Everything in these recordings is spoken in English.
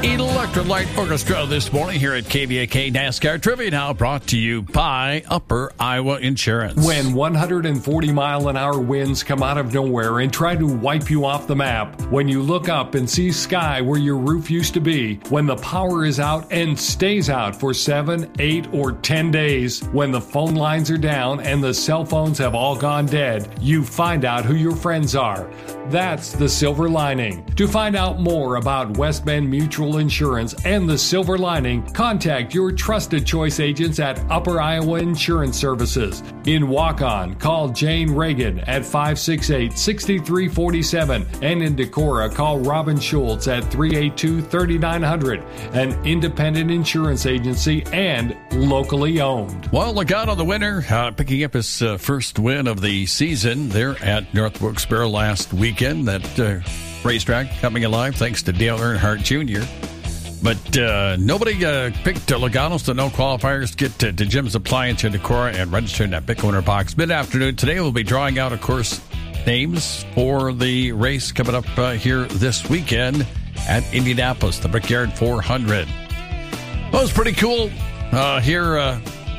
Electrolyte Orchestra this morning here at KVAK NASCAR Trivia, now brought to you by Upper Iowa Insurance. When 140-mile-an-hour winds come out of nowhere and try to wipe you off the map, when you look up and see sky where your roof used to be, when the power is out and stays out for 7, 8, or 10 days, when the phone lines are down and the cell phones have all gone dead, you find out who your friends are. That's the silver lining. To find out more about West Bend Mutual Insurance and the silver lining, contact your trusted choice agents at Upper Iowa Insurance Services. In Waukon, call Jane Reagan at 568-6347, and in Decorah, call Robin Schultz at 382-3900, an independent insurance agency and locally owned. Well, look out on the winner, picking up his first win of the season there at North Wilkes-Barre last weekend. That racetrack coming alive thanks to Dale Earnhardt Jr. But nobody picked Logano, so no qualifiers. Get to Jim's Appliance in Decorah and register in that Pick Owner box mid-afternoon. Today we'll be drawing out, of course, names for the race coming up here this weekend at Indianapolis, the Brickyard 400. Well, it was pretty cool here.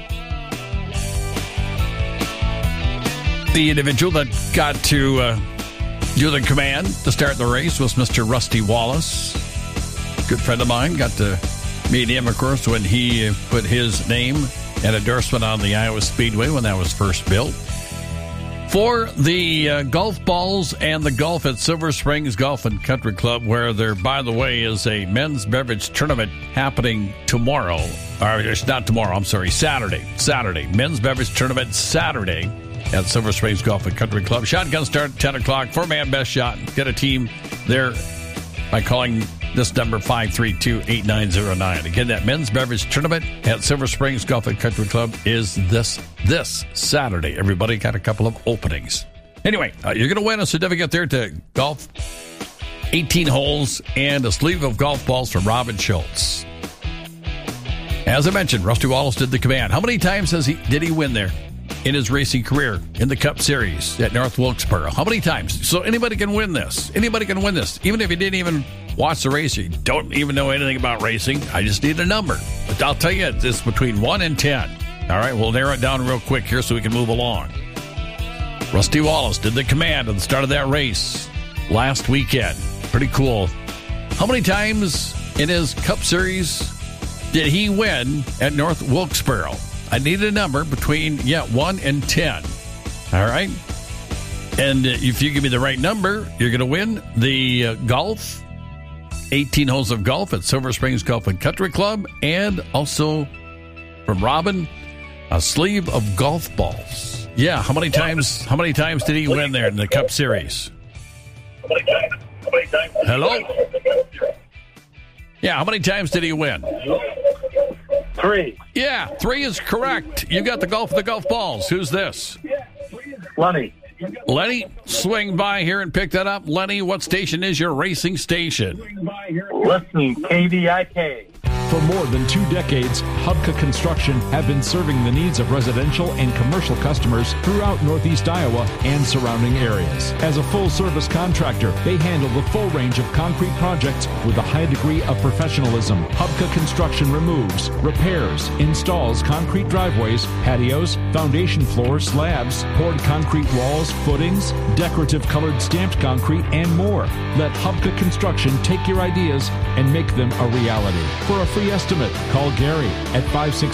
The individual that got to do the command to start the race was Mr. Rusty Wallace. Good friend of mine. Got to meet him, of course, when he put his name and endorsement on the Iowa Speedway when that was first built. For the golf balls and the golf at Silver Springs Golf and Country Club, where there, by the way, is a men's beverage tournament happening tomorrow. Or it's not tomorrow, I'm sorry, Saturday. Men's beverage tournament Saturday at Silver Springs Golf and Country Club. Shotgun start at 10 o'clock. 4-man best shot. Get a team there by calling this number 532-8909. Again, that men's beverage tournament at Silver Springs Golf and Country Club is this Saturday. Everybody got a couple of openings. Anyway, you're going to win a certificate there to golf 18 holes and a sleeve of golf balls from Robin Schultz. As I mentioned, Rusty Wallace did the command. How many times did he win there in his racing career in the Cup Series at North Wilkes-Barre? How many times? So anybody can win this. Anybody can win this. Even if you didn't even watch the race, you don't even know anything about racing. I just need a number. But I'll tell you, it's between 1 and 10. All right, we'll narrow it down real quick here so we can move along. Rusty Wallace did the command at the start of that race last weekend. Pretty cool. How many times in his Cup Series did he win at North Wilkes-Barre? I need a number between 1 and 10. All right? And if you give me the right number, you're going to win the golf, 18 holes of golf at Silver Springs Golf and Country Club, and also from Robin, a sleeve of golf balls. Yeah, how many times did he win there in the Cup Series? Hello? Yeah, how many times did he win? 3. Yeah, 3 is correct. You got the golf balls. Who's this? Lenny. Lenny, swing by here and pick that up. Lenny, what station is your racing station? Listen, KVIK. For more than 2 decades, Hubka Construction have been serving the needs of residential and commercial customers throughout Northeast Iowa and surrounding areas. As a full-service contractor, they handle the full range of concrete projects with a high degree of professionalism. Hubka Construction removes, repairs, installs concrete driveways, patios, foundation floors, slabs, poured concrete walls, footings, decorative colored stamped concrete, and more. Let Hubka Construction take your ideas and make them a reality. For a free estimate, call Gary at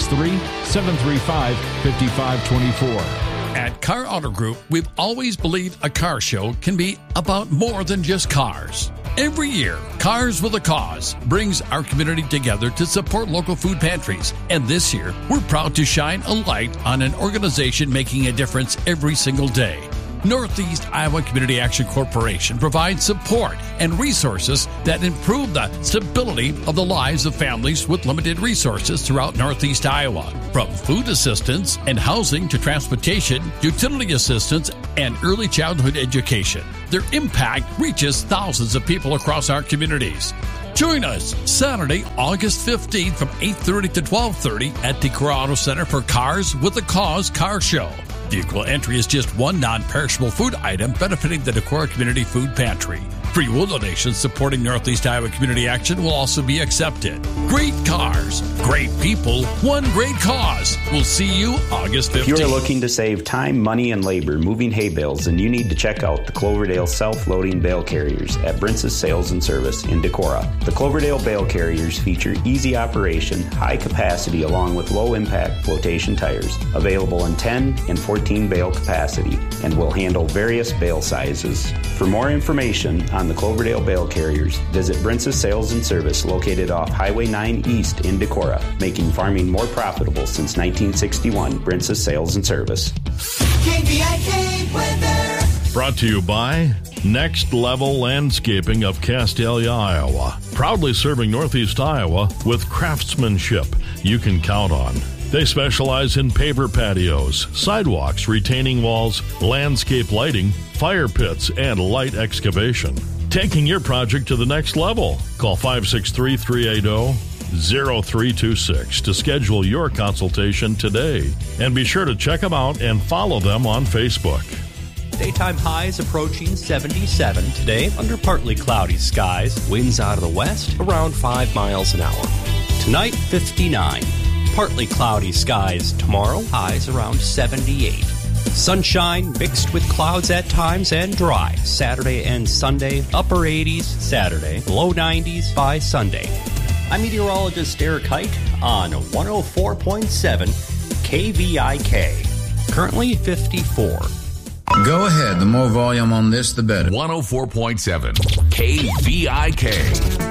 563-735-5524. At Car Auto Group, we've always believed a car show can be about more than just cars. Every year, Cars with a Cause brings our community together to support local food pantries. And this year, we're proud to shine a light on an organization making a difference every single day. Northeast Iowa Community Action Corporation provides support and resources that improve the stability of the lives of families with limited resources throughout Northeast Iowa. From food assistance and housing to transportation, utility assistance, and early childhood education, their impact reaches thousands of people across our communities. Join us Saturday, August 15th from 8:30 to 12:30 at Decorah Auto Center for Cars with a Cause Car Show. Vehicle entry is just one non-perishable food item benefiting the Decorah Community Food Pantry. Free wool donations supporting Northeast Iowa Community Action will also be accepted. Great cars, great people, one great cause. We'll see you August 15th. If you are looking to save time, money, and labor moving hay bales, then you need to check out the Cloverdale self-loading bale carriers at Brince's Sales and Service in Decorah. The Cloverdale bale carriers feature easy operation, high capacity, along with low-impact flotation tires, available in 10 and 14 bale capacity, and will handle various bale sizes. For more information on the Cloverdale bale carriers, visit Brince's Sales and Service located off Highway 9 East in Decorah, making farming more profitable since 1961. Brince's Sales and Service. KVIK weather. Brought to you by Next Level Landscaping of Castalia, Iowa. Proudly serving Northeast Iowa with craftsmanship you can count on. They specialize in paver patios, sidewalks, retaining walls, landscape lighting, fire pits, and light excavation. Taking your project to the next level. Call 563-380-0326 to schedule your consultation today. And be sure to check them out and follow them on Facebook. Daytime highs approaching 77 today under partly cloudy skies. Winds out of the west around 5 miles an hour. Tonight, 59. Partly cloudy skies tomorrow, highs around 78. Sunshine mixed with clouds at times and dry. Saturday and Sunday, upper 80s Saturday, low 90s by Sunday. I'm meteorologist Eric Height on 104.7 KVIK. Currently 54. Go ahead. The more volume on this, the better. 104.7 KVIK.